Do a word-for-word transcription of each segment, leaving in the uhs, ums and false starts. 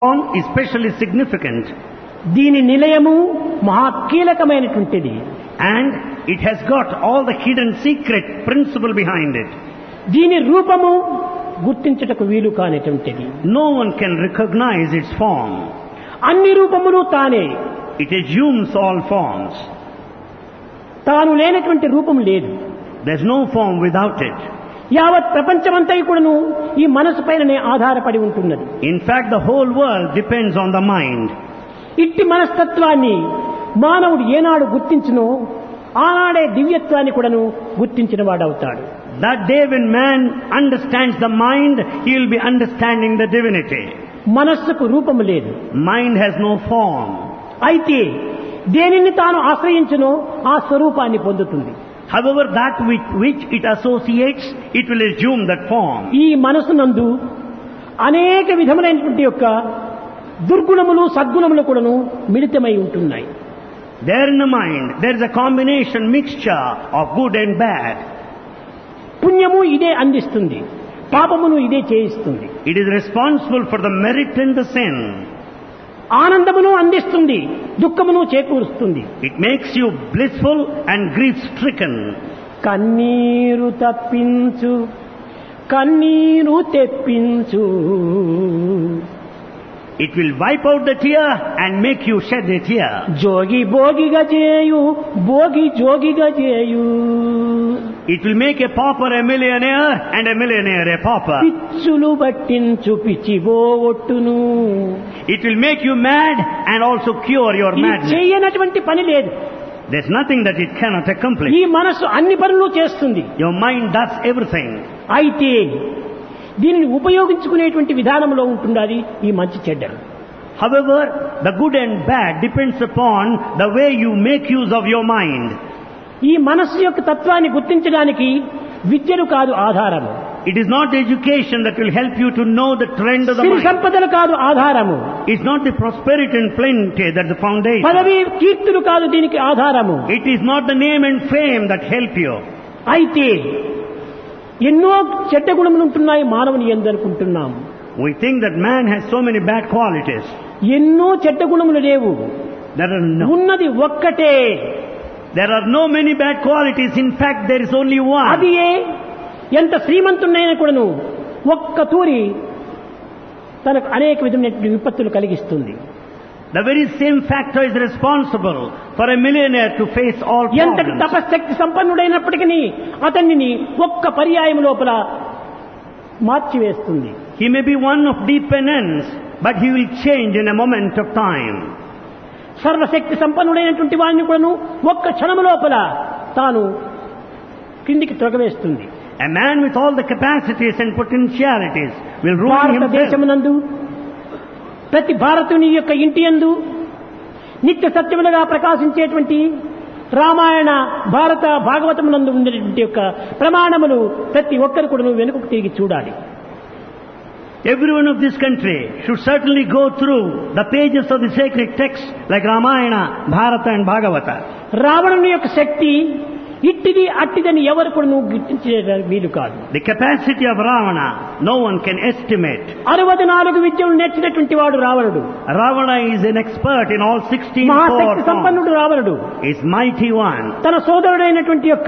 Form is especially significant దీని నిలయము మహా కీలకమైనటువంటిది. and it has got all the hidden secret principle behind it. దీని రూపము గుర్తించుటకు వీలు కానిటువంటిది. No one can recognize its form. అన్ని రూపములు తానే. It assumes all forms. తాను లేనటువంటి రూపం లేదు. There's no form without it. యావత్ ప్రపంచమంతా కూడాను ఈ మనసు పైననే ఆధారపడి ఉంటున్నది. In fact, the whole world depends on the mind. ఇట్టి మనస్తత్వాన్ని మానవుడు ఏనాడు గుర్తించునో ఆనాడే దివ్యత్వాన్ని కూడాను గుర్తించిన వాడవుతాడు. That day when man understands the mind, he will be understanding the divinity. మనస్సుకు రూపము లేదు. Mind has no form. అయితే దేనిని తాను ఆశ్రయించునో ఆ స్వరూపాన్ని పొందుతుంది. However, that with which it associates, it will assume that form. ఈ మనసునందు అనేక విధములైనటువంటి యొక్క దుర్గుణములు సద్గుణములు కూడాను మిళితమై ఉంటున్నాయి. There in the mind, there is a combination, mixture of good and bad. పుణ్యము ఇదే అందిస్తుంది, పాపమును ఇదే చేయిస్తుంది. It is responsible for the merit and the sin. ఆనందమును అందిస్తుంది, దుఃఖమును చేకూరుస్తుంది. It makes you blissful and grief-stricken. కన్నీరు తప్పించు, కన్నీరు తెప్పించు. It will wipe out the tear and make you shed a tear. జోగి భోగిగా చేయు, భోగి జోగిగా చేయు. It will make a pauper a millionaire and a millionaire a pauper. పిచ్చులు పట్టించు పిచ్చివో ఒట్టును. It will make you mad and also cure your ఇది madness. చేయనటువంటి పని లేదు. There's nothing that it cannot accomplish. ఈ మనసు అన్ని పనులు చేస్తుంది. Your mind does everything. అయితే దీనిని ఉపయోగించుకునేటువంటి విధానంలో ఉంటుండాలి ఈ మంచి చెడ్డలు. However, the good and bad depends upon the way you make use of your mind. ఈ మనస్సు యొక్క తత్వాన్ని గుర్తించడానికి విద్యలు కాదు ఆధారము. It is not education that will help you to know the trend of the Siri mind. సంపదలు కాదు ఆధారము. It's not the prosperity and plenty that's the foundation. పదవి కీర్తులు కాదు దీనికి ఆధారము. It is not the name and fame that help you. అయితే ఎన్నో చెడ్డ గుణములు ఉంటున్నాయి మానవుని యందు అనుకుంటున్నాము. We think that man has so many bad qualities. ఎన్నో చెడ్డ గుణములు లేవు. There are no, ఉన్నది ఒక్కటే. there are no many bad qualities. In fact, there is only one. అది ఎంత శ్రీమంతుడైనా కూడాను ఒక్క తూరి తనకు అనేక విధమైన విపత్తులు కలిగిస్తుంది. The very same factor is responsible for a millionaire to face all ఎంత problems. తపశక్తి సంపన్నుడైనప్పటికీ అతన్ని ఒక్క పర్యాయం లోపల మార్చివేస్తుంది. He may be one of deep penance, but he will change in a moment of time. సర్వశక్తి సంపన్నుడైనటువంటి వాడిని కూడాను ఒక్క క్షణం లోపల తాను కిందికి తొగవేస్తుంది. A man with all the capacities and potentialities will ruin himself. భారతదేశమునందు ప్రతి భారతుని యొక్క ఇంటి యందు నిత్య సత్యములుగా ప్రకాశించేటువంటి రామాయణ భారత భాగవతమునందు ఉండేటువంటి యొక్క ప్రమాణములు ప్రతి ఒక్కరు కూడా వెనుకకు తిరిగి చూడాలి. Everyone of this country should certainly go through the pages of the sacred texts like Ramayana, Bharata and Bhagavata. రావణుని యొక్క శక్తి ఇట్టిది అట్టిదని ఎవరు కూడా నువ్వు గుర్తించే వీలు కాదు. The capacity of Ravana, no one can estimate. అరవై నాలుగు విద్యలు నేర్చినటువంటి వాడు రావణుడు. Ravana is an expert in all sixteen Mahashakti forms. సంపన్నుడు రావణుడు. Is mighty one. తన సోదరుడైనటువంటి యొక్క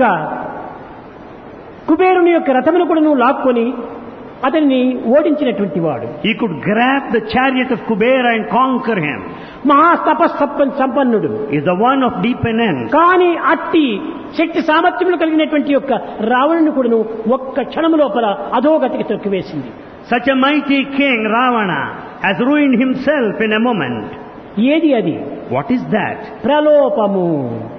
కుబేరుని యొక్క రథమును కూడా నువ్వు లాక్కొని అతన్ని ఓడించినటువంటి వాడు. He could grab the chariot of Kubera and conquer him. మహాతపస్ సంపన్నుడు. Is the one of deep penance. కానీ అట్టి శక్తి సామర్థ్యములు కలిగినటువంటి యొక్క రావణుని కూడాను ఒక్క క్షణం లోపల అధోగతికి తొక్కివేసింది. Such a mighty king, Ravana, has ruined himself in a moment. ఏది అది? What is that? ప్రలోభము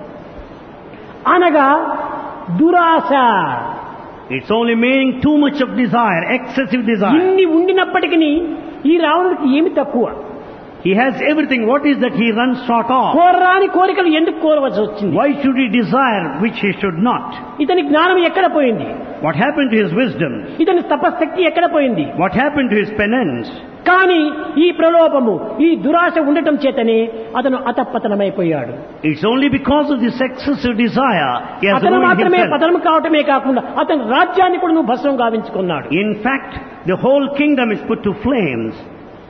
అనగా దురాశ. It's only meaning too much of desire, excessive desire. ఇన్ని ఉండినప్పటికీ ఈ రావణుడికి ఏమి తక్కువ? He has everything. What is that he runs short of? కోరరాని కోరికలు ఎందుకు కోరవలసి వచ్చింది? Why should he desire which he should not? ఇతని జ్ఞానం ఎక్కడ పోయింది? What happened to his wisdom? ఇతని తపశక్తి ఎక్కడ పోయింది? What happened to his penance? కానీ ఈ ప్రలోభము ఈ దురాశ ఉండటం చేతనే అతను అతపతనమైపోయాడు. It's only because of this excessive desire he has అతను ruined మాత్రమే himself. పతనం కావటమే కాకుండా అతని రాజ్యాన్ని కూడా నువ్వు భస్మం గావించుకున్నాడు. In fact, the whole kingdom is put to flames.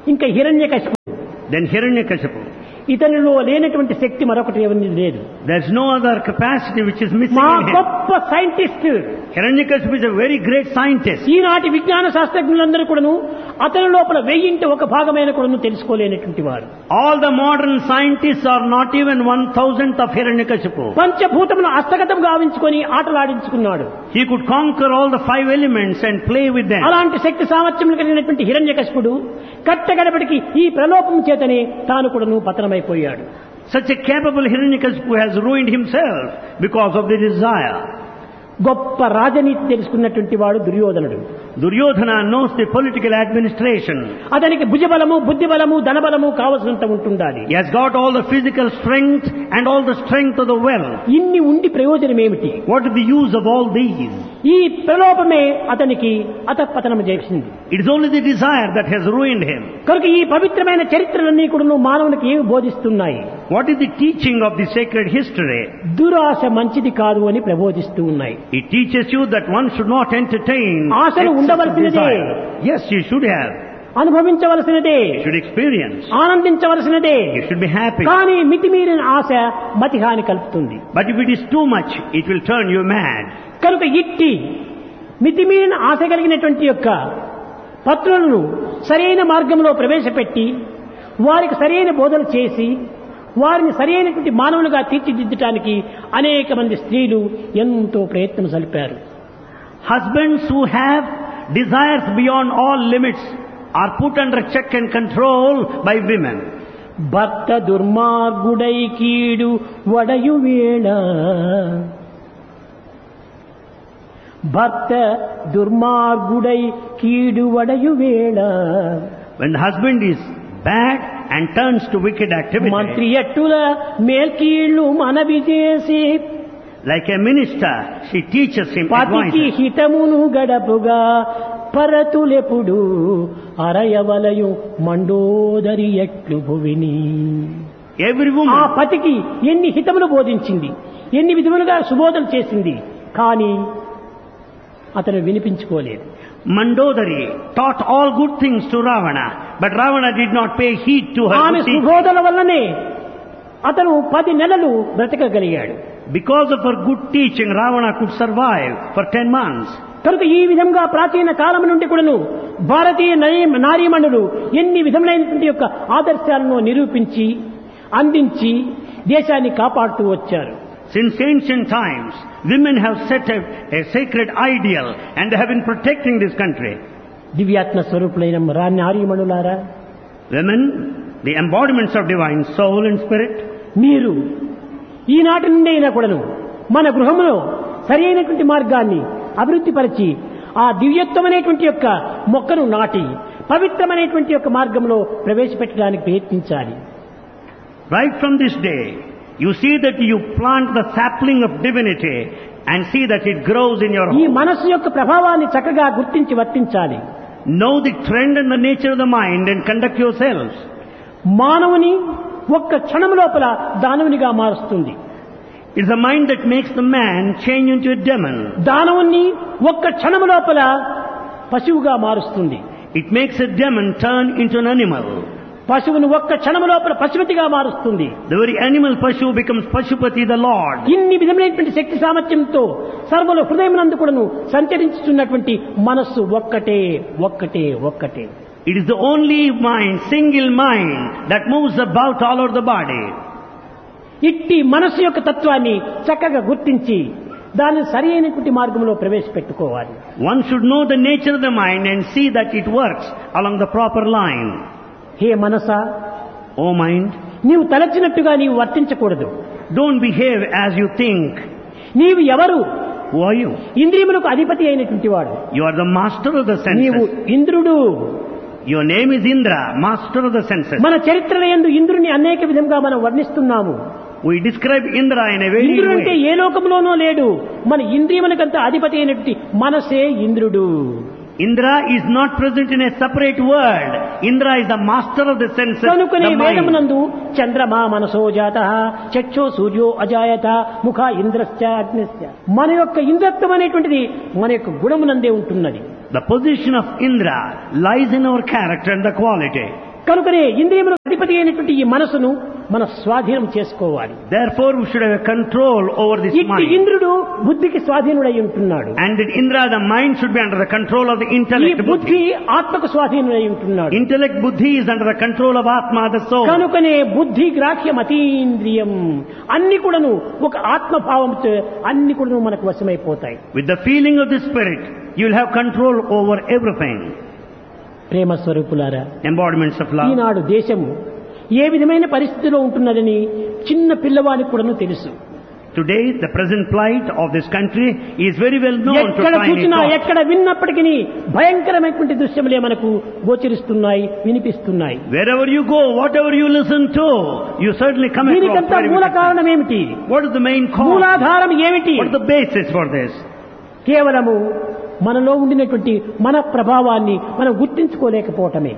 ఇంకా హిరణ్యకశిపుడు. Then Hiranyakashipu. ఇతనిలో లేనటువంటి శక్తి మరొకటి ఎవరిది లేదు. There's no other capacity which is missing మా in him. గొప్ప scientist. Hiranyakashipu is a very great scientist. ఈనాటి విజ్ఞాన శాస్త్రజ్ఞులందరూ కూడాను అతని లోపల వెయ్యింటి ఒక భాగమైన కూడాను తెలుసుకోలేనటువంటి వారు. All the modern scientists are not even one thousandth of Hiranyakashipu. పంచభూతములను హస్తగతం గావించుకొని ఆటలాడించుకున్నాడు. He could conquer all the five elements and play with them. అలాంటి శక్తి సామర్థ్యములు కలిగినటువంటి హిరణ్యకశిపుడు కట్టగడపటికి ఈ ప్రలోభం చేతనే తాను కూడాను పతనమైపోయాడు. Such a capable Hiranyakashipu has ruined himself because of the desire. గొప్ప రాజనీతి తెలుసుకున్నటువంటి వాడు దుర్యోధనుడు. Duryodhana knows the political administration. అతనికి భుజబలము, బుద్ధిబలము, ధనబలము కావలసినంత ఉంటుండాలి. He has got all the physical strength and all the strength of the wealth. ఇన్ని ఉండి ప్రయోజనం ఏమిటి? What is the use of all these? ఈ ప్రలోభమే అతనికి అతపతనం చేసింది. It is only the desire that has ruined him. కనుక ఈ పవిత్రమైన చరిత్రలన్నీ కూడా మానవునికి ఏమి బోధిస్తున్నాయి? What is the teaching of the sacred history? దురాశ మంచిది కాదు అని ప్రబోధిస్తూ ఉన్నాయి. It teaches you that one should not entertain ఆశలు ఉండవలసినదే. desire. Yes, you should have. అనుభవించవలసినదే. You should experience. ఆనందించవలసినదే. You should be happy. కానీ మితిమీరిన ఆశ మతిహాని కలుపుతుంది. But if it is too much, it will turn you mad. కనుక ఇట్టి మితిమీరిన ఆశ కలిగినటువంటి యొక్క పత్రులను సరైన మార్గంలో ప్రవేశపెట్టి వారికి సరైన బోధన చేసి వారిని సరైనటువంటి మానవులుగా తీర్చిదిద్దటానికి అనేక మంది స్త్రీలు ఎంతో ప్రయత్నం సలిపారు. Husbands who have desires beyond all limits are put under check and control by women. భర్త దుర్మార్గుడై కీడు వడయు వేళ భర్త దుర్మార్గుడై కీడు వడయు వేళ When the husband is bad and turns to wicked activity, మంత్రి ఎట్టుల మేల్కీళ్లు మనవి చేసి like a minister, she teaches him, పతికి advises. హితమును గడపుగా పరతులెప్పుడు అరయవలయు Mandodari ఎట్లు భువిని. Every ఆ woman, పతికి ఎన్ని హితములు బోధించింది, ఎన్ని విధములుగా సుబోధన చేసింది, కానీ అతను వినిపించుకోలేదు. Mandodari taught all good things to Ravana, but Ravana did not pay heed to her ఆమె good teaching. సుబోధన వల్లనే అతను పది నెలలు బ్రతకగలిగాడు. Because of her good teaching, Ravana could survive for ten months. కనుక ఈ విధంగా ప్రాచీన కాలం నుండి కూడాను భారతీయ నరీ- నారీమణులు ఎన్ని విధములైనటువంటి యొక్క ఆదర్శాలను నిరూపించి అందించి దేశాన్ని కాపాడుతూ వచ్చారు. Since ancient times, women have set a, a sacred ideal and they have been protecting this country. దివ్యాత్మ స్వరూపులైన రా నారీమణులారా, Women, the embodiments of divine soul and spirit, మీరు ఈనాటి నుండి అయినా కూడాను మన గృహంలో సరైనటువంటి మార్గాన్ని అభివృద్ధిపరిచి ఆ దివ్యత్వమైనటువంటి యొక్క మొక్కను నాటి పవిత్రమైనటువంటి యొక్క మార్గంలో ప్రవేశపెట్టడానికి ప్రయత్నించాలి. right from this day, you see that you plant the sapling of divinity and see that it grows in your ఈ home. మనస్సు యొక్క ప్రభావాన్ని చక్కగా గుర్తించి వర్తించాలి. Know the trend and the nature of the mind and conduct yourselves. మానవుని ఒక్క క్షణం లోపల దానవునిగా మారుస్తుంది. It's the mind that makes the man change into a demon. దానవుని ఒక్క క్షణం లోపల పశువుగా మారుస్తుంది. It makes a demon turn into an animal. పశువును ఒక్క క్షణం లోపల పశుపతిగా మారుస్తుంది. The very animal Pashu becomes Pashupati, the Lord. ఇన్ని విధమైనటువంటి శక్తి సామర్థ్యంతో సర్వల హృదయమునందు కూడాను సంచరించుతున్నటువంటి మనస్సు ఒక్కటే ఒక్కటే ఒక్కటే. It is the only mind, single mind, that moves about all over the body. ఇట్టి మనస్సు యొక్క తత్వాన్ని చక్కగా గుర్తించి దాన్ని సరి అయినటువంటి మార్గంలో ప్రవేశపెట్టుకోవాలి. One should know the nature of the mind and see that it works along the proper line. Hey Manasa, O mind, నీవు తలచినట్టుగా నీవు వర్తించకూడదు. don't behave as you think. నీవు ఎవరు? Who are you? ఇంద్రియములకు అధిపతి అయినటువంటి వాడు. You are the master of the నీవు senses. ఇంద్రుడు. Your name is Indra, master of the senses. మన చరిత్రల యందు ఇంద్రుని అనేక విధంగా మనం వర్ణిస్తున్నాము. We describe Indra in a very ఇంద్రుడు అంటే way. ఏ లోకంలోనూ లేడు. మన ఇంద్రియములకంత అధిపతి అయినటువంటి మనసే ఇంద్రుడు. Indra is not present in a separate world. Indra is the master of the senses, కనుకనే the mind. వేదమునందు చంద్రమా మనసో జాత చక్షో సూర్యో అజాయత ముఖ ఇంద్రశ్చ అగ్నిశ్చ. మన యొక్క ఇంద్రత్వం అనేటువంటిది మన యొక్క గుణమునందే ఉంటున్నది. The position of Indra lies in our character and the quality. కనుకనే ఇంద్రియములకు అధిపతి అయినటువంటి ఈ మనసును మన స్వాధీనం చేసుకోవాలి. Therefore, we should have a control over this ఇట్టి mind. ఇంద్రుడు బుద్ధికి స్వాధీనుడై ఉంటున్నాడు. And in Indra, the mind should be under the control of the ఈ intellect. బుద్ధి ఆత్మకు స్వాధీనుడై ఉంటున్నాడు. Intellect buddhi is under the control of Atma, the soul. కనుకనే బుద్ధి గ్రాహ్యం అతీంద్రియం అన్ని కూడాను ఒక ఆత్మభావంతో అన్ని కూడాను మనకు వశమైపోతాయి. With the feeling of the spirit, you will have control over everything. ప్రేమ స్వరూపులారా, Embodiments of love. ఈనాడు దేశము ఏ విధమైన పరిస్థితిలో ఉంటున్నదని చిన్న పిల్లవానికి కూడాను తెలుసు. Today, the present plight of this country is very well known to ఎక్కడ tiny చూసినా tots. ఎక్కడ విన్నప్పటికీ భయంకరమైనటువంటి దృశ్యములే మనకు గోచరిస్తున్నాయి, వినిపిస్తున్నాయి. Wherever you go, whatever you listen to, you certainly come across. దీనికంతా very మూల wicked కారణం things. ఏమిటి? What is the main cause? మూలాధారం ఏమిటి? What is the basis for this? కేవలము మనలో ఉండినటువంటి మన ప్రభావాన్ని మనం గుర్తించుకోలేకపోవటమే.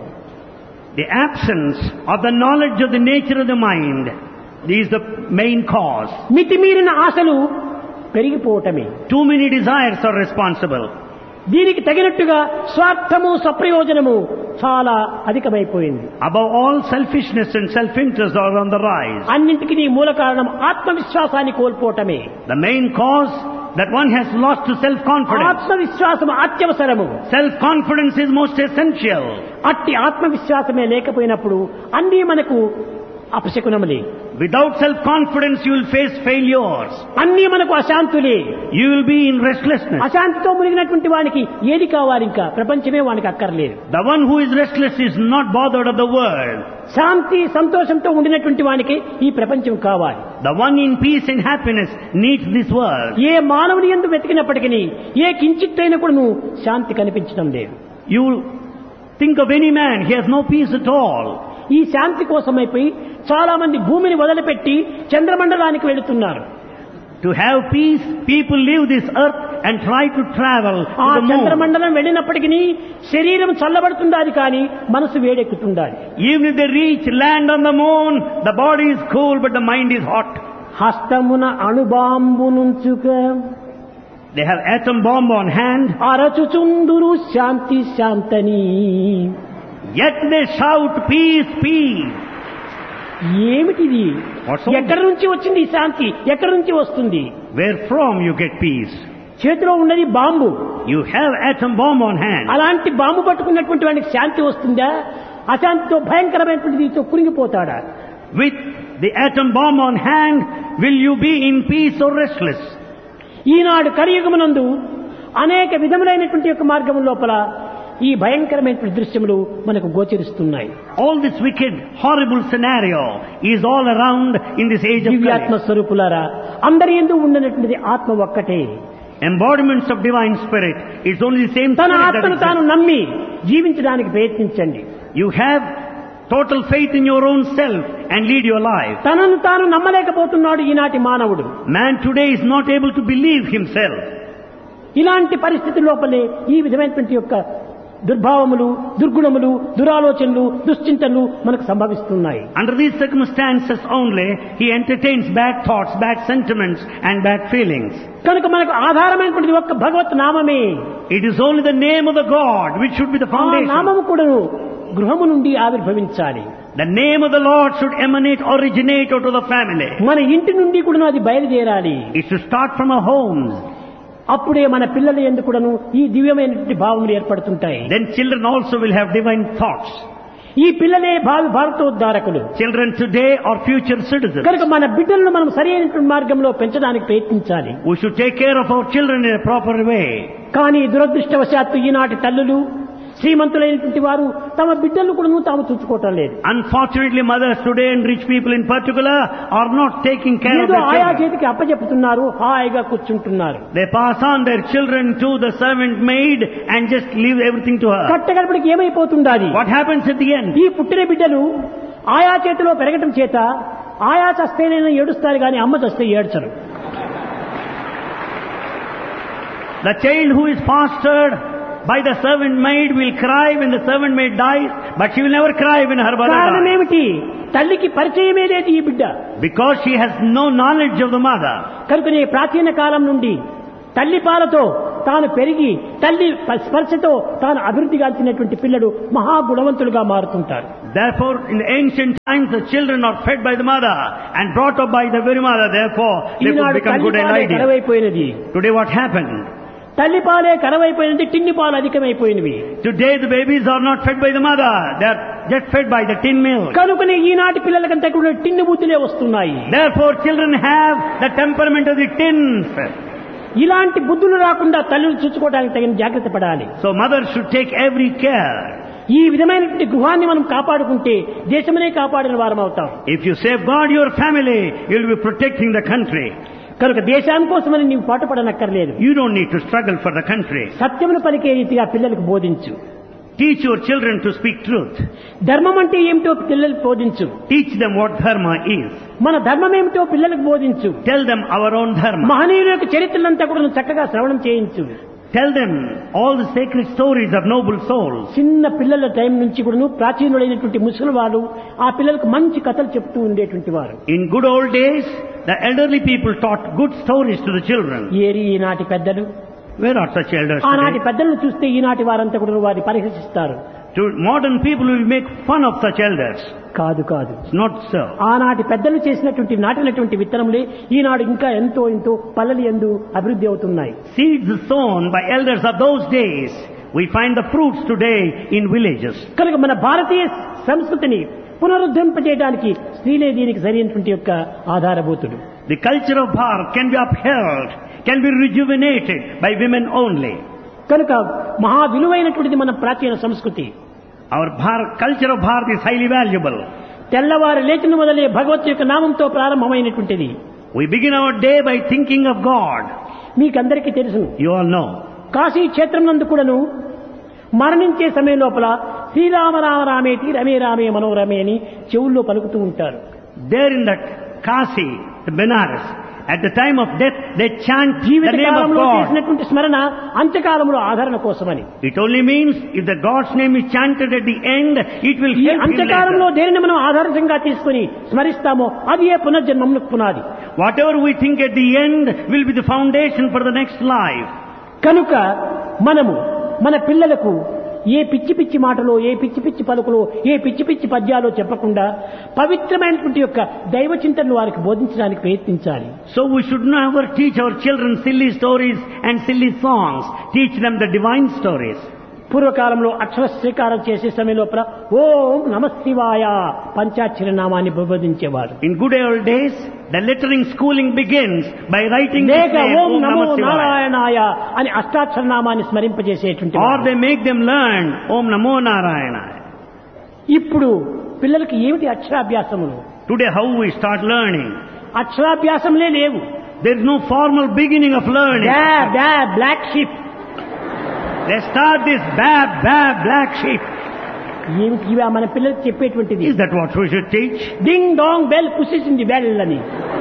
The absence of the knowledge of the nature of the mind is the main cause. మితిమీరిన ఆశలు పెరిగిపోవటమే. Too many desires are responsible. దీనికి తగినట్టుగా స్వార్థము, సప్రయోజనము చాలా అధికమైపోయింది. Above all, selfishness and self-interest are on the rise. అన్నింటికీ మూల కారణం ఆత్మవిశ్వాసాన్ని కోల్పోవటమే. The main cause that one has lost to self-confidence. ఆత్మవిశ్వాసం అత్యవసరము. Self-confidence is most essential. అట్టి ఆత్మవిశ్వాసమే లేకపోయినప్పుడు అన్నీ మనకు అపశకునములే. Without self-confidence, you will face failures. అన్నీ మనకు అశాంతులే. You will be in restlessness. అశాంతితో మునిగినటువంటి వానికి ఏది కావాలి? ఇంకా ప్రపంచమే వానికి అక్కర్లేదు. The one who is restless is not bothered of the world. శాంతి సంతోషంతో ఉండినటువంటి వానికి ఈ ప్రపంచం కావాలి. The one in peace and happiness needs this world. ఏ మానవుని యందు వెతికినప్పటికీ ఏ కించిత్తైన కూడా శాంతి కనిపించడం లేదు. You think of any man, he has no peace at all. ఈ శాంతి కోసమైపోయి చాలా మంది భూమిని వదిలిపెట్టి చంద్రమండలానికి వెళుతున్నారు. To have peace, people leave this earth and try to travel to ఆ the moon. చంద్రమండలం వెళ్ళినప్పటికీ శరీరం చల్లబడుతుండాలి కానీ మనసు వేడెక్కుతుండాలి. Even if they reach land on the moon, the body is cool but the mind is hot. హస్తమున అణుబాంబునుంచుక They have atom bomb on hand, అరచుచుందురు Shanti శాంతని. yet they shout peace, peace. ఏమిటిది? What's all ఎక్కడి నుంచి వచ్చింది ఈ శాంతి? ఎక్కడి నుంచి వస్తుంది? Where from you get peace? చేతిలో ఉన్నది bomb. You have atom bomb on hand. అలాంటి బాంబు పట్టుకున్నటువంటి వాడికి శాంతి వస్తుందా? అశాంతితో భయంకరమైనటువంటి దీంతో కురింగిపోతాడా? With the atom bomb on hand, will you be in peace or restless? ఈనాడు కలియుగమునందు అనేక విధములైనటువంటి యొక్క మార్గం లోపల ఈ భయంకరమైనటువంటి దృశ్యములు మనకు గోచరిస్తున్నాయి. All this wicked, horrible scenario is all around in this age of దివ్యాత్మ Kali. స్వరూపులారా, అందరి యందు ఉన్నటువంటిది ఆత్మ ఒక్కటే. Embodiments of divine spirit is only the same తన spirit that ఆత్మను తాను exists. నమ్మి జీవించడానికి ప్రయత్నించండి. You have total faith in your own self and lead your life. తనను తాను నమ్మలేకపోతున్నాడు ఈనాటి మానవుడు. Man today is not able to believe himself. ఇలాంటి పరిస్థితి లోపలే ఈ విధమైనటువంటి యొక్క దుర్భావములు, దుర్గుణములు, దురాలోచనలు, దుశ్చింతనలు మనకు సంభవిస్తున్నాయి. Under these circumstances only, he entertains bad thoughts, bad sentiments and bad feelings. కనుక మనకు ఆధారమైనటువంటి ఒక్క భగవత్ నామమే. It is only the name of the God which should be the ఆ foundation. నామము కూడాను గృహము నుండి ఆవిర్భవించాలి. The name of the Lord should emanate, originate out of the family. మన ఇంటి నుండి కూడాను అది బయలుదేరాలి. It should start from our homes. అప్పుడే మన పిల్లల యందు కూడాను ఈ దివ్యమైనటువంటి భావములు ఏర్పడుతుంటాయి. Then children also will have divine thoughts. ఈ పిల్లలే భావి భారతోద్ధారకులు. Children today are future citizens. కనుక మన బిడ్డలను మనం సరి అయినటువంటి మార్గంలో పెంచడానికి ప్రయత్నించాలి. We should take care of our children in a proper way. కానీ దురదృష్టవశాత్తు ఈనాటి తల్లులు శ్రీమంతులైనటువంటి వారు తమ బిడ్డలను కూడా తాము చూసుకోవటం లేదు. Unfortunately, mothers today and rich people in particular are not taking care of ఏదో their ఆయా children. చేతికి అప్పచెప్పుతున్నారు, హాయిగా కూర్చుంటున్నారు. They pass on their children to the servant maid and just leave everything to her. కట్టగడపడికి ఏమైపోతుండాలి? What happens at the end? ఈ పుట్టిన బిడ్డలు ఆయా చేతిలో పెరగటం చేత ఆయా చస్తేనైనా ఏడుస్తారు కానీ అమ్మ చస్తే ఏడ్చరు. The child who is fostered by the servant maid will cry when the servant maid dies, but she will never cry when her mother కారణం dies. ఏమిటి? తల్లికి పరిచయమే లేదు ఈ బిడ్డ. Because she has no knowledge of the mother. కనుకనే ప్రాచీన కాలం నుండి తల్లి పాలతో తాను పెరిగి తల్లి స్పర్శతో తాను అభివృద్ధి గాంచినటువంటి పిల్లలు మహాగుణవంతులుగా మారుతుంటారు. Therefore, in the ancient times, the children are fed by the mother and brought up by the very mother. Therefore, they could become good and ideal. కరవైపోయినది. Today what happened? తల్లిపాలే కరవైపోయినది, టిన్ని పాలు అధికమైపోయినవి. Today the babies are not fed by the mother. They are just fed by the tin milk. కనుకనే ఈనాటి పిల్లలకంతా కూడా టిన్ని బుద్ధులే వస్తున్నాయి. Therefore, children have the temperament of the tins. ఇలాంటి బుద్ధులు రాకుండా తల్లులు చూసుకోవడానికి తగిన జాగ్రత్త పడాలి. So mothers should take every care. ఈ విధమైనటువంటి గృహాన్ని మనం కాపాడుకుంటే దేశమనే కాపాడిన వారం అవుతాం. If you safeguard your family, you will be protecting the country. కనుక దేశాని కోసమని నీవు పాటుపడనక్కర్లేదు. You don't need to struggle for the country. సత్యమును పలికే రీతిగా పిల్లలకు బోధించు. Teach your children to speak truth. ధర్మం అంటే ఏమిటో పిల్లలకు బోధించు. Teach them what dharma is. మన ధర్మం ఏమిటో పిల్లలకు బోధించు. Tell them our own dharma. మహనీయుల యొక్క చరిత్రలంతా కూడా చక్కగా శ్రవణం చేయించు. Tell them all the sacred stories of noble souls. చిన్న పిల్లల టైం నుంచి కూడా ప్రాచీనులైనటువంటి ముసలి వాళ్ళు ఆ పిల్లలకు మంచి కథలు చెప్తూ ఉండేటువంటి వారు. In good old days, the elderly people taught good stories to the children. ఏరి ఈనాటి పెద్దలు? Where are such elders ఆనాటి today? పెద్దలను చూస్తే ఈనాటి వారంతా కూడా వారిని పరిహసిస్తారు. To modern people will make fun of such elders. కాదు కాదు, It's not so. ఆనాటి పెద్దలు చేసినటువంటి నాటినటువంటి విత్తనములే ఈనాడు ఇంకా ఎంతో ఎంతో పల్లలి యందు అభివృద్ధి అవుతున్నాయి. Seeds sown by elders of those days, we find the fruits today in villages. కనుక మన భారతీయ సంస్కృతిని పునరుద్ధరింపజేయడానికి స్త్రీలే దీనికి సరైనటువంటి యొక్క ఆధారభూతుడు. The culture of Bharat can be upheld, can be rejuvenated by women only. కనుక మహా విలువైనటువంటిది మన ప్రాచీన సంస్కృతి. Our Bharat, culture of Bharat is highly valuable. తెల్లవారు లేచిన మొదలే భగవత్ యొక్క నామంతో ప్రారంభమైనటువంటిది. We begin our day by thinking of God. మీకందరికీ తెలుసు, You all know. కాశీ క్షేత్రం నందు కూడాను మరణించే సమయం లోపల శ్రీరామ రామ రామేటి రమే రామే మనోరమే అని చెవుల్లో పలుకుతూ ఉంటారు. There in that Kasi, the Benares, at the time of death, they chant the Jeevitha name of కాలంలో God. చేసినటువంటి స్మరణ అంత్యకాలంలో ఆదరణ కోసమని. It only means if the God's name is chanted at the end, it will ఈ help him అంత్యకాలంలో later. దేనిని మనం ఆధారంగా తీసుకుని స్మరిస్తామో అది ఏ పునర్జన్మములకు పునాది. Whatever we think at the end will be the foundation for the next life. కనుక మనము మన పిల్లలకు ఏ పిచ్చి పిచ్చి మాటలో, ఏ పిచ్చి పిచ్చి పలుకులో, ఏ పిచ్చి పిచ్చి పద్యాలో చెప్పకుండా పవిత్రమైనటువంటి యొక్క దైవ చింతనను వారికి బోధించడానికి ప్రయత్నించాలి. So we should never teach our children silly stories and silly songs. Teach them the divine stories. పూర్వకాలంలో అక్షర శ్రీకారం చేసే సమయంలో ఓం నమః శివాయ పంచాక్షరి నామాన్ని బోధించేవారు. In good old days, the lettering schooling begins by writing the లేక name ఓం Om నమో Namah Shivaya. నారాయణాయ అని అష్టాక్షర నామాన్ని స్మరింపజేసేటువంటి Or వారు. they make them learn Om Namo Narayana. ఇప్పుడు పిల్లలకి ఏమిటి అక్షరాభ్యాసములు? Today how we start learning? అక్షరాభ్యాసములే లేవు. There is no formal beginning of learning. Black ship. They start this bab, bab, black sheep. ఏమిటి ఇవా మన పిల్లలకు చెప్పేటువంటిది? Is that what we should teach? Ding dong bell pushes in the bell అని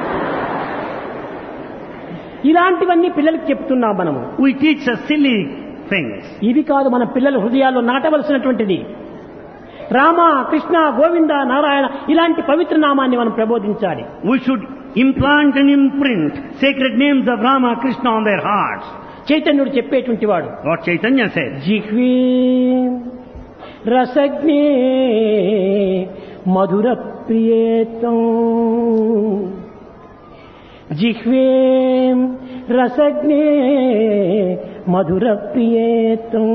ఇలాంటివన్నీ పిల్లలకు చెప్తున్నాం మనము. We teach us silly things. ఇది కాదు మన పిల్లల హృదయాల్లో నాటవలసినటువంటిది. రామ, కృష్ణ, గోవింద, నారాయణ ఇలాంటి పవిత్ర నామాన్ని మనం ప్రబోధించాలి. We should implant and imprint sacred names of Rama, Krishna on their hearts. చైతన్యుడు చెప్పేటువంటి వాడు, What Chaitanya said. జిహ్వే రసజ్ఞే మధుర ప్రియేతం, జిహ్వే రసజ్ఞే మధుర ప్రియేతం.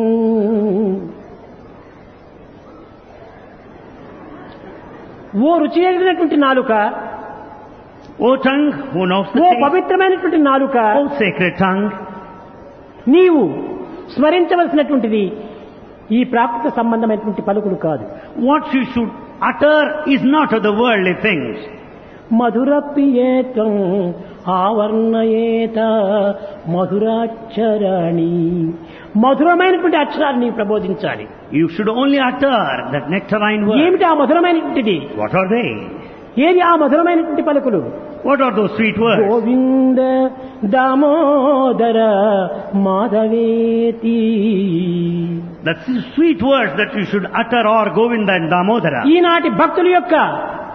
ఓ రుచి ఎరిగినటువంటి నాలుక, O tongue, who knows the oh taste? పవిత్రమైనటువంటి నాలుక, O sacred tongue, నీవు స్మరించవలసినటువంటిది ఈ ప్రాకృత సంబంధమైనటువంటి పలుకులు కాదు. what you should utter is not of the worldly things. మధుర ప్రియేతం ఆవర్ణయేత మధురాక్షరాణి, మధురమైనటువంటి అక్షరాన్ని నీవు ప్రబోధించాలి. You should only utter that nectarine word. ఏమిటి ఆ మధురమైనటువంటిది? What are they? ఏది ఆ మధురమైనటువంటి పలుకులు? What are those sweet words? Govinda Damodara మాధవేతి. The sweet words that you should utter are Govinda and Damodara. ఈనాటి భక్తుల యొక్క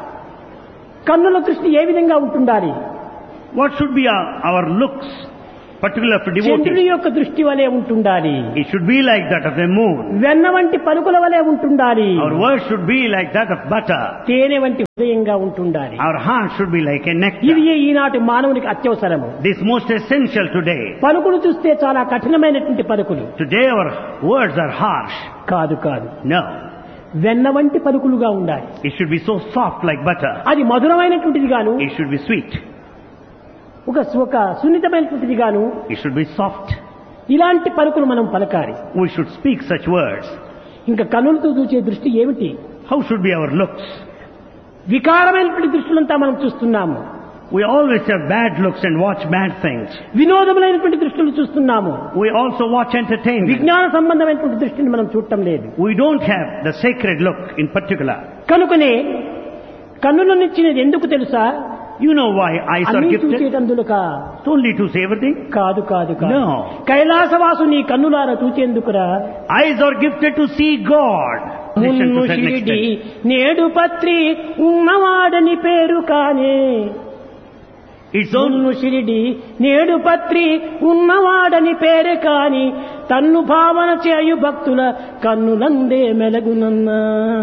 కన్నుల దృష్టి ఏ విధంగా ఉంటుండాలి? What should be our, our looks? particular for చంద్రుడి devotees. యొక్క దృష్టి వలె ఉంటుండాలి. It should be like that of a moon. వెన్న వంటి పలుకుల వలె ఉంటుండాలి. Our words should be like that of butter. తేనె వంటి హృదయంగా ఉంటుండాలి. Our heart should be like a ఇది nectar. ఈనాటి మానవునికి అత్యవసరము. This is most essential today. పలుకులు చూస్తే చాలా కఠినమైనటువంటి పలుకులు. Today our words are harsh. కాదు కాదు No. వెన్న వంటి పలుకులుగా ఉండాలి. It should be so soft like butter. అది మధురమైనటువంటిది గాను, It should be sweet. ఒక ఒక సున్నితమైనటువంటిది గాను, It should be soft. ఇలాంటి పలుకులు మనం పలకాలి. We should speak such words. ఇంకా కన్నులతో చూసే దృష్టి ఏమిటి? How should be our looks? వికారమైనటువంటి దృష్టిలంతా మనం చూస్తున్నాము. We always have bad looks and watch bad things. వినోదములైనటువంటి దృష్టిలు చూస్తున్నాము. We also watch entertainment. విజ్ఞాన సంబంధమైనటువంటి దృష్టిని మనం చూడటం లేదు. We don't have the sacred look in particular. కనుకనే కన్నులనిచ్చినది ఎందుకు తెలుసా? You know why eyes are అన్నీ gifted? చూచేటందులక Only to see everything? కాదు కాదు కాదు. No. కైలాసవాసు నీ కన్నులారా చూచేందుకురా. Eyes are gifted to see God. Listen Munnu to that next Shirdi step. నేడు పత్రి ఉన్నవాడని పేరు కానే. It's only మున్ను షిరిడి నేడు పత్రి ఉన్నవాడని పేరు కాని తన్ను భావన చేయు భక్తుల కన్నులందే మెలగునన్నా.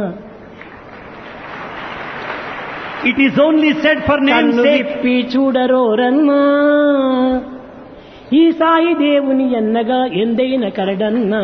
it is only said for name's కన్ను sake. విప్పి చూడరోరన్నా ఈ సాయి దేవుని ఎన్నగా ఎందైన కరడన్నా.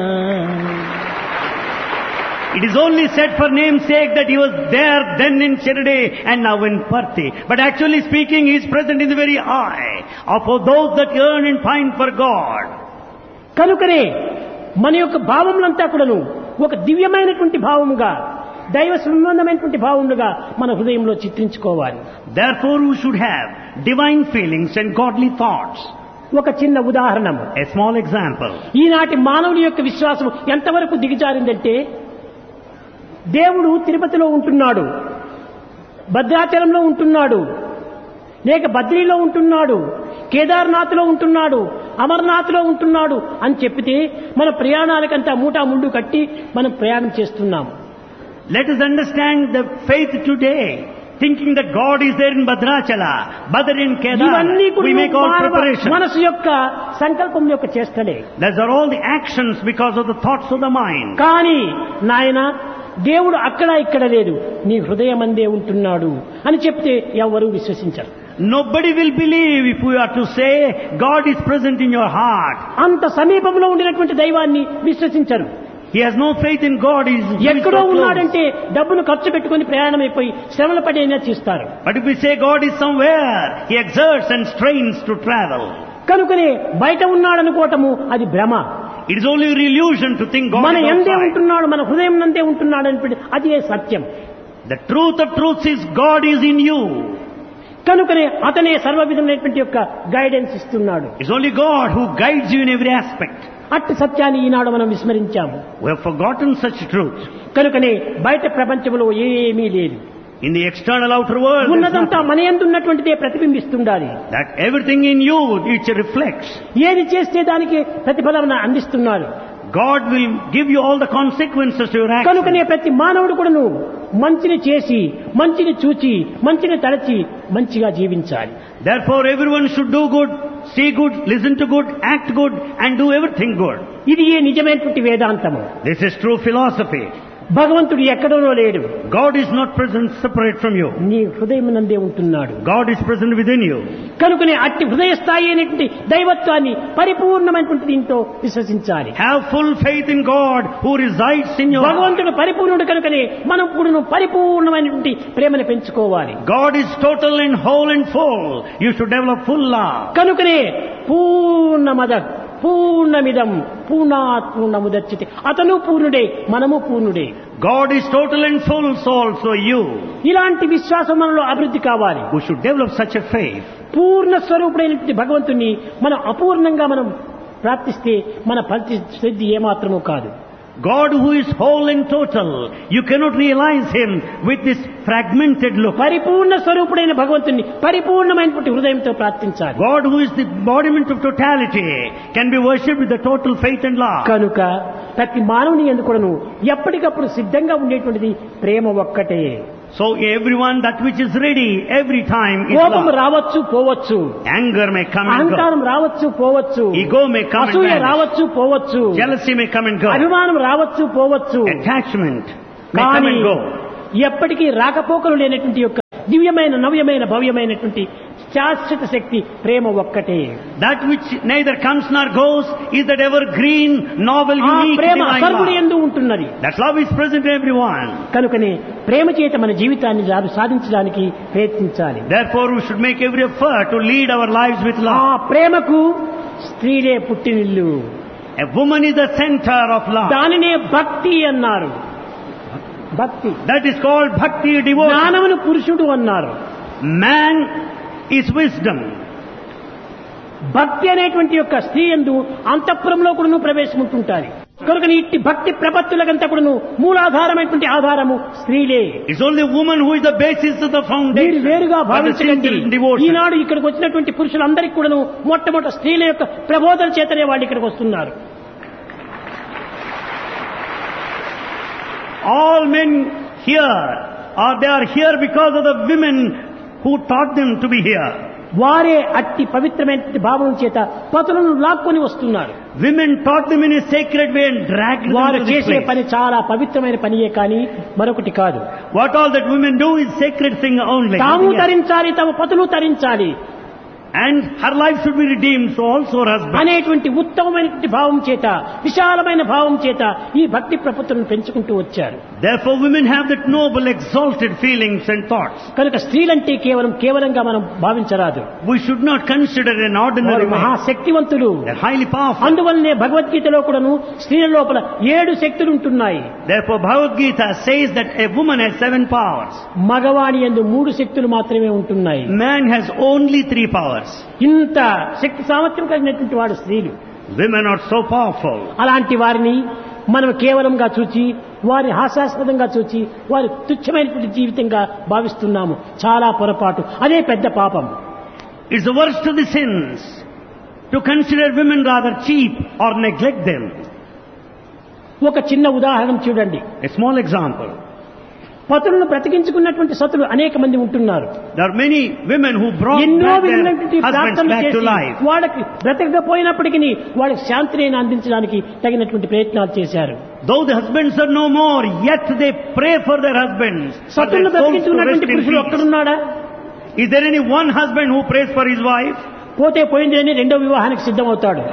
It is only said for name's sake that he was there then in Shirdi and now in Parthi. But actually speaking, he is present in the very eye of those that yearn and pine for God. కనుకనే మన యొక్క భావములంతా కూడాను ఒక దివ్యమైనటువంటి భావముగా, దైవ సంబంధమైనటువంటి భావముగా మన హృదయంలో చిత్రించుకోవాలి. Therefore we should have divine feelings and godly thoughts. ఒక చిన్న ఉదాహరణము, A small example. ఈనాటి మానవుని యొక్క విశ్వాసం ఎంతవరకు దిగజారిందంటే, దేవుడు తిరుపతిలో ఉంటున్నాడు, భద్రాచలంలో ఉంటున్నాడు, లేక బద్రీలో ఉంటున్నాడు, కేదార్నాథ్లో ఉంటున్నాడు, అమర్నాథ్లో ఉంటున్నాడు అని చెప్పితే మన ప్రయాణాలకంతా మూటా ముండు కట్టి మనం ప్రయాణం చేస్తున్నాం. Let us understand the faith today, thinking that God is there in Bhadrachala, Badr in Kedar. ఇవన్నీ We make all కూడా preparations. మనసు యొక్క సంకల్పం యొక్క చేష్టలే. Those are all the actions because of the thoughts of the mind. కానీ నాయన దేవుడు అక్కడ ఇక్కడ లేదు, నీ హృదయమందే ఉంటున్నాడు అని చెప్తే ఎవరు విశ్వసించరు. Nobody will believe if we are to say God is present in your heart. అంత సమీపంలో ఉండినటువంటి దైవాన్ని విశ్వసించరు. He has no faith in God. He is he is ఎక్కడో so close. ఉన్నాడంటే డబ్బును ఖర్చు పెట్టుకుని ప్రయాణం అయిపోయి శ్రమల పడైనా చేస్తారు. But if we say God is somewhere, he exerts and strains to travel. కనుకనే బయట ఉన్నాడనుకోవటము అది భ్రమ. It is only an illusion to think God మన is ఎందే outside. ఉంటున్నాడు, మన హృదయం నందే ఉంటున్నాడు అని అదే సత్యం. The truth of truths is God is in you. కనుకనే అతనే సర్వ విధమైనటువంటి యొక్క గైడెన్స్ ఇస్తున్నాడు. It's only God who guides you in every aspect. అట్టి సత్యాన్ని ఈనాడు మనం విస్మరించాము. We have forgotten such truth. కనుకనే బయట ప్రపంచంలో ఏమీ లేదు. In the external outer world, there's ఉన్నదంతా nothing. మన యందు ఉన్నటువంటిదే ప్రతిబింబిస్తుండాలి. That everything in you, which reflects. ఏది చేస్తే దానికి ప్రతిఫలం అందిస్తున్నారు. God will give you all the consequences to your actions. కనుకనే ప్రతి మానవుడు కూడా నువ్వు మంచిని చేసి, మంచిని చూచి, మంచిని తలచి మంచిగా జీవించాలి. Therefore everyone should do good, see good, listen to good, act good and do everything good. ఇది ఏ నిజమైనటువంటి వేదాంతము. This is true philosophy. భగవంతుడు ఎక్కడోనో లేడు, God is not present separate from you. నీ హృదయమునందే ఉంటున్నాడు. God is present within you. కనుకనే అట్టి హృదయ స్థాయి అయినటువంటి దైవత్వాన్ని పరిపూర్ణమైనటువంటి దీంతో విశ్వసించాలి. Have full faith in God who resides in your heart. భగవంతుడు పరిపూర్ణుడు కనుకనే మనం కూడా పరిపూర్ణమైనటువంటి ప్రేమను పెంచుకోవాలి. God is total and whole and full. You should develop full love. కనుకనే పూర్ణమద పూర్ణమిదం పూర్ణాత్ పూర్ణముదచ్యతే. అతను పూర్ణుడే, మనము పూర్ణుడే. God is total and full, so also you. ఇలాంటి విశ్వాసం మనలో అభివృద్ధి కావాలి. We should develop such a faith. పూర్ణ స్వరూపుడైనటువంటి భగవంతుని మనం అపూర్ణంగా మనం ప్రార్థిస్తే మన పరిస్థితి ఏమాత్రమూ కాదు. God who is whole and total, you cannot realize him with this fragmented look. పరిపూర్ణ స్వరూపుడైన భగవంతుని పరిపూర్ణమైనటువంటి హృదయంతో ప్రార్థించాలి. God who is the embodiment of totality can be worshipped with the total faith and love. కనుక ప్రతి మానవుని యందు కూడాను ఎప్పటికప్పుడు సిద్ధంగా ఉండేటువంటిది ప్రేమ ఒక్కటే. So everyone, that which is ready every time is కోపం love. రావచ్చు పోవచ్చు, Anger may come and go. అహంకారం రావచ్చు పోవచ్చు, Ego may come and అసూయ vanish. రావచ్చు పోవచ్చు, Jealousy may come and go. అభిమానం రావచ్చు పోవచ్చు. Attachment may come కానీ and go. ఎప్పటికీ రాకపోకలు లేనటువంటి యొక్క దివ్యమైన నవ్యమైన భవ్యమైనటువంటి శాశ్వత శక్తి ప్రేమ ఒక్కటే. That which neither comes nor goes is that evergreen, novel, ఆ unique, ప్రేమ divine సర్వుడి love. యందు ఉంటున్నది. That love is present in everyone. కనుకనే ప్రేమ చేత మన జీవితాన్ని జా- సాధించడానికి ప్రయత్నించాలి. Therefore, we should make every effort to lead our lives with ఆ love. ప్రేమకు స్త్రీలే పుట్టినిల్లు, A woman is the center of love. దానినే భక్తి అన్నారు. భక్తి That is called bhakti, devotion. జ్ఞానమును పురుషుడు అన్నారు. Man is wisdom. భక్తి అనేటువంటి యొక్క స్త్రీ యందు అంతఃపురంలో కూడా ప్రవేశముంటుంటారు. కనుక ఇట్టి భక్తి ప్రపత్తులకంతా కూడా మూలాధారమైనటువంటి ఆధారము స్త్రీలే. It's only woman who is the basis of the మీరు foundation. వేరుగా of the భావించండి. sincere devotion. ఈనాడు ఇక్కడికి వచ్చినటువంటి పురుషులందరికీ కూడాను మొట్టమొదటి స్త్రీల యొక్క ప్రబోధన చేతనే వాళ్ళు ఇక్కడికి వస్తున్నారు. All men here are they are here because of the women who taught them to be here. వారే అట్టి పవిత్రమైన భావం చేత పతులను లాక్కొని వస్తున్నారు. Women taught them in a sacred way and dragged them వారు to this చేసే place. పని చాలా పవిత్రమైన పనియే కానీ మరొకటి కాదు. What all that women do is sacred thing only. తాము Nothing else. తరించాలి, తమ పతులు తరించాలి And her life should be redeemed, so also her husband. అనేటువంటి ఉత్తమమైనటువంటి భావం చేత, విశాలమైన భావం చేత ఈ భక్తి ప్రపత్తులను పెంచుకుంటూ వచ్చారు. Therefore women have that noble, exalted feelings and thoughts. కనుక స్త్రీలంటే కేవలం కేవలంగా మనం భావించరాదు. We should not consider an ordinary వారు man. మహాశక్తివంతులు. They're highly powerful. అందువల్లనే భగవద్గీతలో కూడాను స్త్రీల లోపల ఏడు శక్తులు ఉంటున్నాయి. Therefore Bhagavad Gita says that a woman has seven powers. మగవాణి యందు మూడు శక్తులు మాత్రమే ఉంటున్నాయి. Man has only three powers. ఇంత శక్తి సామర్థ్యం కలిగినటువంటి వాడు స్త్రీలు. Women are so powerful. అలాంటి వారిని మనం కేవలంగా చూచి, వారి హాస్యాస్పదంగా చూచి, వారి తుచ్చమైనటువంటి జీవితంగా భావిస్తున్నాము. చాలా పొరపాటు. అదే పెద్ద పాపం. It's the worst of the sins to consider women rather cheap or neglect them. ఒక చిన్న ఉదాహరణ చూడండి. A small example. పతులను బ్రతికించుకున్నటువంటి సతులు అనేక మంది ఉంటున్నారు. There are many women who brought ఎన్నో back their విధమైనటువంటి husbands ప్రార్థనలు back to చేసి life. వాళ్ళకి బ్రతకకపోయినప్పటికీ వాళ్ళకి శాంతిని అందించడానికి తగినటువంటి ప్రయత్నాలు చేశారు. Though the husbands are no more, yet they pray for their husbands. for సతులను their souls to బ్రతికించుకున్నటువంటి rest in పురుషుడు peace. ఒక్కడున్నాడా? Is there any one husband who prays for his wife? పోతే పోయింది అని రెండో వివాహానికి సిద్ధమవుతాడు.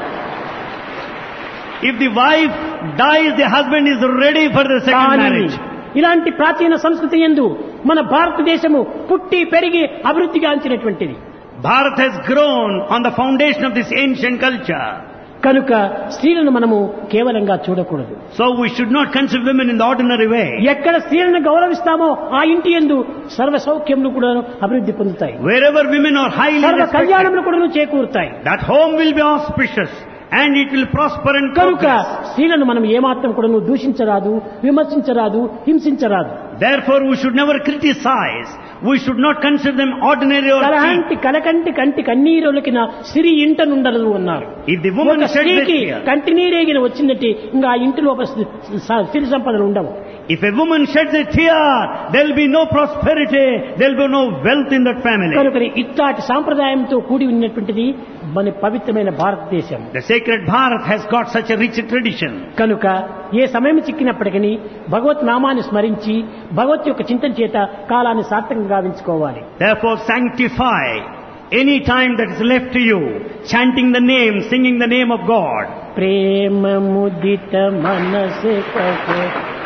If the wife dies, the husband is ready for the second కానీ marriage. ఇలాంటి ప్రాచీన సంస్కృతి యందు మన భారతదేశము పుట్టి పెరిగి అభివృద్ధి గాంచినటువంటిది. Bharat has grown on the foundation of this ancient culture. కనుక స్త్రీలను మనము కేవలంగా చూడకూడదు. So we should not consider women in the ordinary way. ఎక్కడ స్త్రీలను గౌరవిస్తామో ఆ ఇంటి యందు సర్వ సౌఖ్యములు కూడా అభివృద్ధి పొందుతాయి. Wherever women are highly సర్వ respected, కళ్యాణములు కూడా చేకూరుతాయి. that home will be auspicious and it will prosper and కనుక progress. స్త్రీలను మనం ఏమాత్రం కూడా దూషించరాదు, విమర్శించరాదు, హింసించరాదు. Therefore we should never criticize. We should not consider them ordinary or cheap. కలహంటి కలకంటి కంటి కన్నీరులకిన సిరి ఇంట నుండదు అన్నారు. If the woman ఒక sheds a స్త్రీకి tear, కంటి నీరేగిన వచ్చినట్టే ఇంకా ఆ ఇంటి లోపల సిరి సంపదలు ఉండవు. if a woman sheds a tear, there will be no prosperity, there will be no wealth in that family. కనుక ఇట్లాంటి సాంప్రదాయంతో కూడి ఉన్నటువంటిది మన పవిత్రమైన భారతదేశం. The sacred Bharat has got such a rich tradition. కనుక ఏ సమయం చిక్కినప్పటికీ భగవత్ నామాన్ని స్మరించి భగవత్ యొక్క చింతన చేత కాలాన్ని సార్థకంగా గావించుకోవాలి. Therefore sanctify any time that is left to you, chanting the name, singing the name of God. ప్రేమ ముదిత మనసే